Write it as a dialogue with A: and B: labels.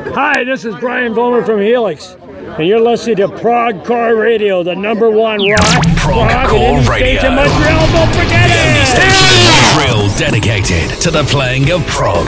A: Hi, this is Brian Bowman from Helix, and you're listening to Prog Core Radio, the number one rock,
B: Prog
A: and
B: Core
A: indie
B: Radio.
A: station in Montreal. Don't forget
B: The
A: it!
B: indie station in Montreal dedicated to the playing of prog.